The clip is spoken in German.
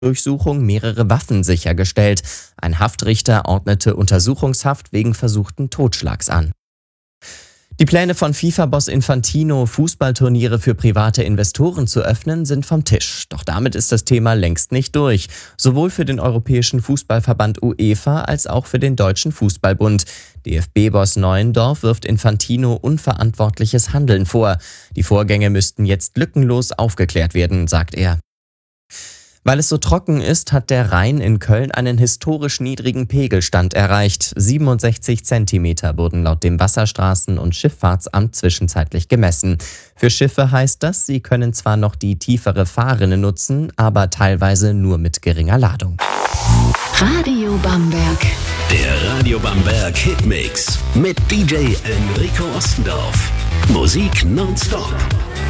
Durchsuchung mehrere Waffen sichergestellt. Ein Haftrichter ordnete Untersuchungshaft wegen versuchten Totschlags an. Die Pläne von FIFA-Boss Infantino, Fußballturniere für private Investoren zu öffnen, sind vom Tisch. Doch damit ist das Thema längst nicht durch. Sowohl für den Europäischen Fußballverband UEFA als auch für den Deutschen Fußballbund. DFB-Boss Neuendorf wirft Infantino unverantwortliches Handeln vor. Die Vorgänge müssten jetzt lückenlos aufgeklärt werden, sagt er. Weil es so trocken ist, hat der Rhein in Köln einen historisch niedrigen Pegelstand erreicht. 67 Zentimeter wurden laut dem Wasserstraßen- und Schifffahrtsamt zwischenzeitlich gemessen. Für Schiffe heißt das, sie können zwar noch die tiefere Fahrrinne nutzen, aber teilweise nur mit geringer Ladung. Radio Bamberg. Der Radio Bamberg Hitmix mit DJ Enrico Ostendorf. Musik nonstop.